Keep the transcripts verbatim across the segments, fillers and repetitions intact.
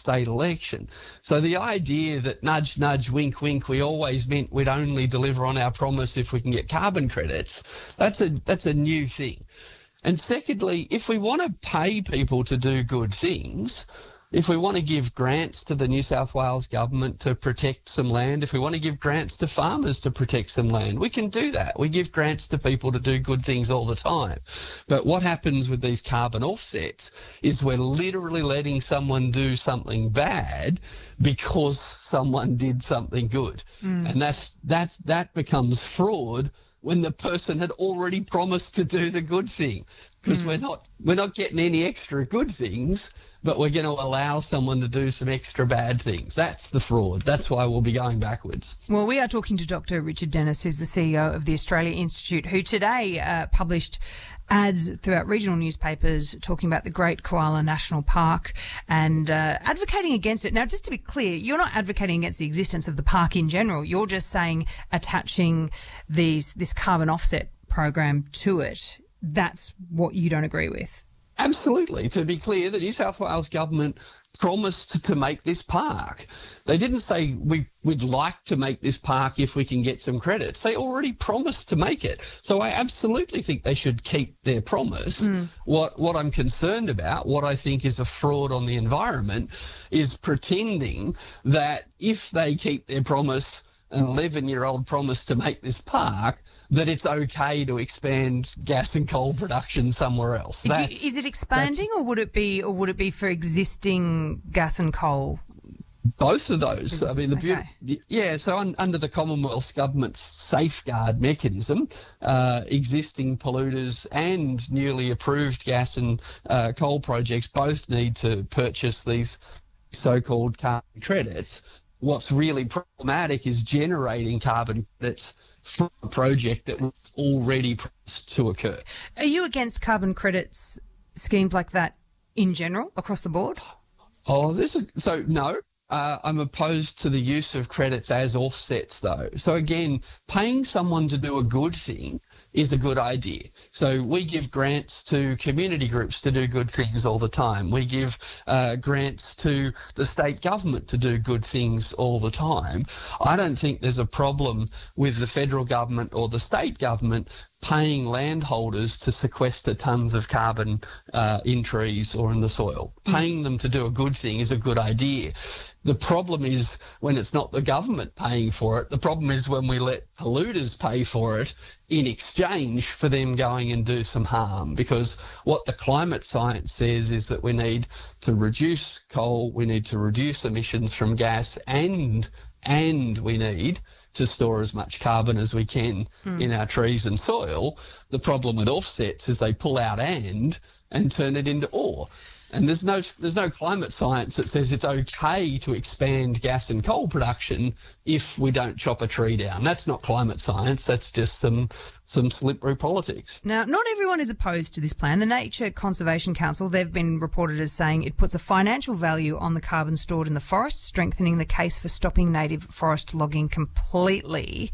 state election. So the idea that nudge, nudge, wink, wink, we always meant we'd only deliver on our promise if we can get carbon credits, that's a, that's a new thing. And secondly, if we want to pay people to do good things, if we want to give grants to the New South Wales government to protect some land, if we want to give grants to farmers to protect some land, we can do that. We give grants to people to do good things all the time. But what happens with these carbon offsets is we're literally letting someone do something bad because someone did something good. Mm. And that's, that's, that becomes fraud when the person had already promised to do the good thing, because mm. we're not, we're not getting any extra good things, but we're going to allow someone to do some extra bad things. That's the fraud. That's why we'll be going backwards. Well, we are talking to Doctor Richard Denniss, who's the C E O of the Australia Institute, who today uh, published ads throughout regional newspapers talking about the Great Koala National Park and uh, advocating against it. Now, just to be clear, you're not advocating against the existence of the park in general. You're just saying attaching these this carbon offset program to it. That's what you don't agree with. Absolutely. To be clear, the New South Wales government promised to make this park. They didn't say we, we'd like to make this park if we can get some credits. They already promised to make it. So I absolutely think they should keep their promise. Mm. What, what I'm concerned about, what I think is a fraud on the environment, is pretending that if they keep their promise, an eleven-year-old promise to make this park, that it's okay to expand gas and coal production somewhere else. That's, is it expanding, or would it be, or would it be for existing gas and coal? Both of those. I mean, the okay. be- yeah. So un- under the Commonwealth government's safeguard mechanism, uh, existing polluters and newly approved gas and uh, coal projects both need to purchase these so-called carbon credits. What's really problematic is generating carbon credits from a project that was already promised to occur. Are you against carbon credits schemes like that in general, across the board? Oh, this is, so no. Uh, I'm opposed to the use of credits as offsets, though. So again, paying someone to do a good thing is a good idea. So we give grants to community groups to do good things all the time. We give uh, grants to the state government to do good things all the time. I don't think there's a problem with the federal government or the state government paying landholders to sequester tons of carbon uh, in trees or in the soil. Mm. Paying them to do a good thing is a good idea. The problem is when it's not the government paying for it. The problem is when we let polluters pay for it in exchange for them going and do some harm, because what the climate science says is that we need to reduce coal, we need to reduce emissions from gas, and and we need to store as much carbon as we can mm. in our trees and soil. The problem with offsets is they pull out and and turn it into or. And there's no there's no climate science that says it's okay to expand gas and coal production if we don't chop a tree down. That's not climate science. That's just some some slippery politics. Now, not everyone is opposed to this plan. The Nature Conservation Council, they've been reported as saying it puts a financial value on the carbon stored in the forest, strengthening the case for stopping native forest logging completely.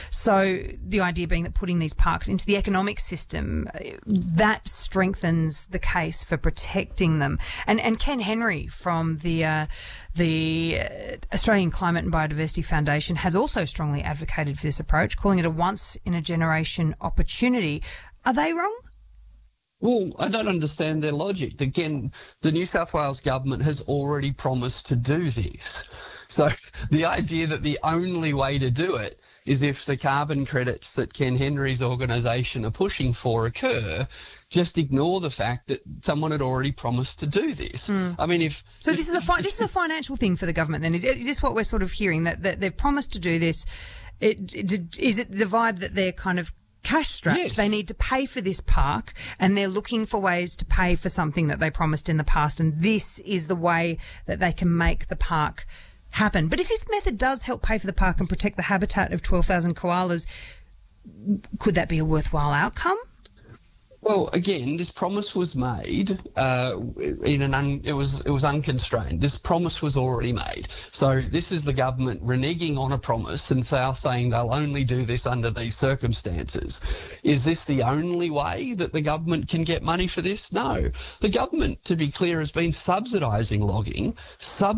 So the idea being that putting these parks into the economic system, that strengthens the case for protecting them. And and Ken Henry from the uh, the Australian Climate and Biodiversity Foundation has also strongly advocated for this approach, calling it a once-in-a-generation opportunity. Are they wrong? Well, I don't understand their logic. Again, the New South Wales government has already promised to do this. So the idea that the only way to do it is if the carbon credits that Ken Henry's organisation are pushing for occur, just ignore the fact that someone had already promised to do this. Mm. I mean, if... So if, this is a fi- this is a financial thing for the government then? Is, is this what we're sort of hearing, that, that they've promised to do this? It, it, is it the vibe that they're kind of cash strapped? Yes. They need to pay for this park and they're looking for ways to pay for something that they promised in the past, and this is the way that they can make the park happen. But if this method does help pay for the park and protect the habitat of twelve thousand koalas, could that be a worthwhile outcome? Well, again, this promise was made uh, in an un, it was it was unconstrained. This promise was already made. So this is the government reneging on a promise and they're saying they'll only do this under these circumstances. Is this the only way that the government can get money for this? No. The government, to be clear, has been subsidising logging, sub